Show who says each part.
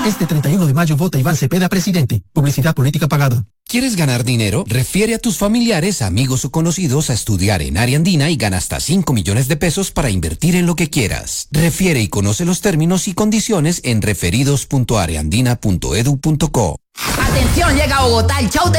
Speaker 1: Este 31 de mayo vota Iván Cepeda presidente. Publicidad política pagada.
Speaker 2: ¿Quieres ganar dinero? Refiere a tus familiares, amigos o conocidos a estudiar en Área Andina y gana hasta 5 millones de pesos para invertir en lo que quieras. Refiere y conoce los términos y condiciones en referidos.areandina.edu.co.
Speaker 3: Atención, llega a Bogotá el show de